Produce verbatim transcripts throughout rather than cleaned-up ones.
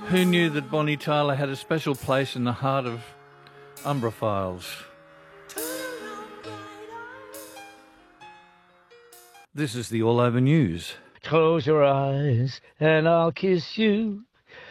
Who knew that Bonnie Tyler had a special place in the heart of Umbraphiles? This is the All Over News. Close your eyes and I'll kiss you.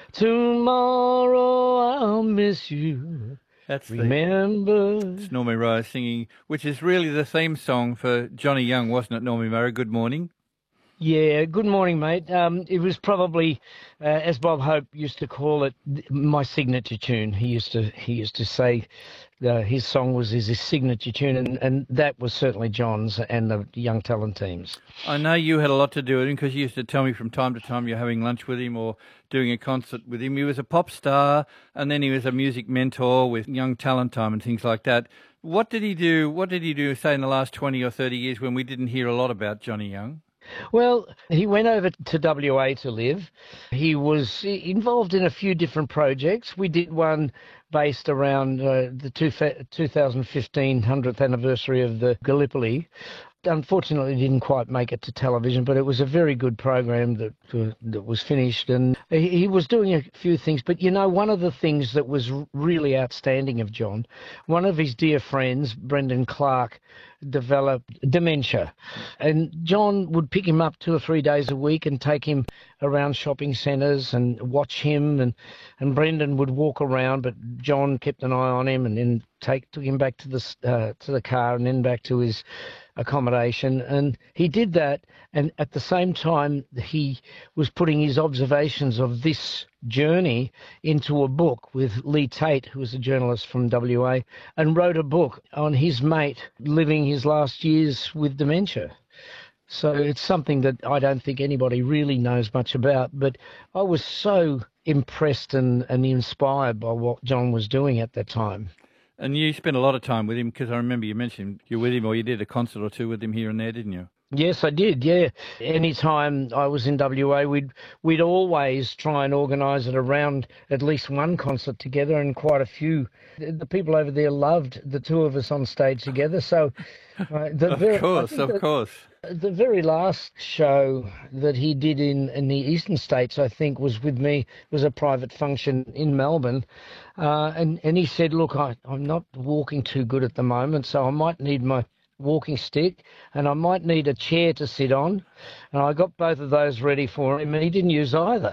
Tomorrow I'll miss you. That's Remember. The, it's Normie Rowe singing, which is really the theme song for Johnny Young, wasn't it, Normie Rowe? Good morning. Yeah, good morning, mate. Um, it was probably, uh, as Bob Hope used to call it, my signature tune. He used to he used to say uh, his song was his, his signature tune, and, and that was certainly John's and the Young Talent teams. I know you had a lot to do with him because you used to tell me from time to time you're having lunch with him or doing a concert with him. He was a pop star, and then he was a music mentor with Young Talent Time and things like that. What did he do? What did he do, say, in the last twenty or thirty years when we didn't hear a lot about Johnny Young? Well, he went over to W A to live. He was involved in a few different projects. We did one based around uh, the two thousand fifteen hundredth anniversary of the Gallipoli. Unfortunately, didn't quite make it to television, but it was a very good program that uh, that was finished, and he, he was doing a few things. But you know, one of the things that was really outstanding of John, one of his dear friends, Brendan Clark, developed dementia, and John would pick him up two or three days a week and take him around shopping centres and watch him, and and Brendan would walk around, but John kept an eye on him, and then take took him back to the uh, to the car, and then back to his accommodation. And he did that, and at the same time he was putting his observations of this journey into a book with Lee Tate, who was a journalist from W A, and wrote a book on his mate living his last years with dementia. So it's something that I don't think anybody really knows much about, but I was so impressed and, and inspired by what John was doing at that time. And you spent a lot of time with him because I remember you mentioned you were with him, or you did a concert or two with him here and there, didn't you? Yes, I did, yeah. Anytime I was in W A, we'd we'd always try and organise it around at least one concert together, and quite a few. The people over there loved the two of us on stage together. So, uh, the of very, course, of the, course. The very last show that he did in, in the eastern states, I think, was with me. It was a private function in Melbourne. Uh, and, and he said, look, I, I'm not walking too good at the moment, so I might need my walking stick and I might need a chair to sit on. And I got both of those ready for him, and he didn't use either.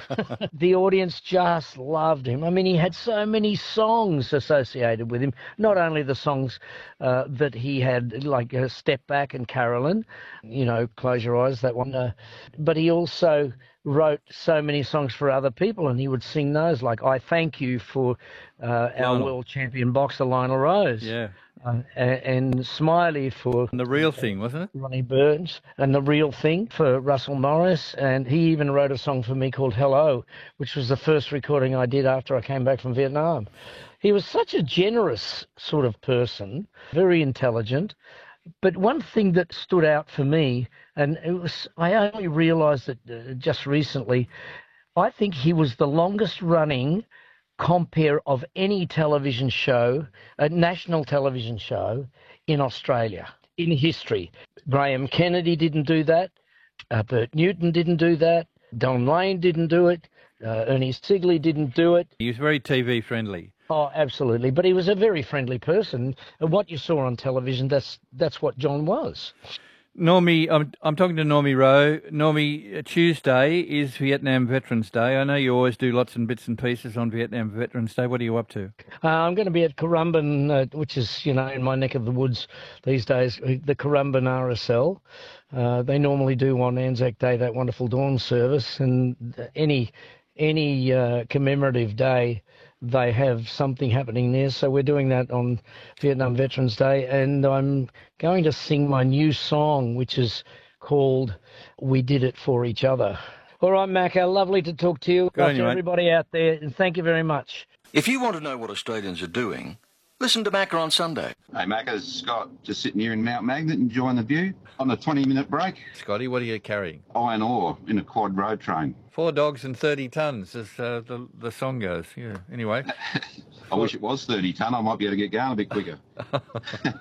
The audience just loved him. I mean, he had so many songs associated with him, not only the songs uh, that he had, like uh, Step Back and Carolyn, you know, Close Your Eyes, that one, uh, but he also wrote so many songs for other people, and he would sing those, like I Thank You for uh, our world champion boxer Lionel Rose. Yeah. Uh, and Smiley for and The Real Thing, wasn't it? Ronnie Burns, and The Real Thing for Russell Morris, and he even wrote a song for me called Hello, which was the first recording I did after I came back from Vietnam. He was such a generous sort of person, very intelligent, but one thing that stood out for me, and it was I only realised it uh, just recently, I think he was the longest running compere of any television show, a national television show in Australia, in history. Graham Kennedy didn't do that. Uh, Bert Newton didn't do that. Don Lane didn't do it. Uh, Ernie Sigley didn't do it. He was very T V friendly. Oh, absolutely. But he was a very friendly person. And what you saw on television, that's that's what John was. Normie, I'm, I'm talking to Normie Rowe. Normie, Tuesday is Vietnam Veterans Day. I know you always do lots and bits and pieces on Vietnam Veterans Day. What are you up to? Uh, I'm going to be at Currumbin, uh, which is, you know, in my neck of the woods these days, the Currumbin R S L. Uh, they normally do on Anzac Day that wonderful dawn service, and any any uh, commemorative day, they have something happening there. So we're doing that on Vietnam Veterans Day, and I'm going to sing my new song, which is called We Did It For Each Other. All right, Macca, lovely to talk to you. Good on to you, everybody mate. out there, and thank you very much. If you want to know what Australians are doing, listen to Macca on Sunday. Hey, Macca, it's Scott, just sitting here in Mount Magnet enjoying the view on a twenty-minute break. Scotty, what are you carrying? Iron ore in a quad road train. Four dogs and thirty tons, as uh, the, the song goes. Yeah. Anyway. I wish it was thirty tonne. I might be able to get going a bit quicker.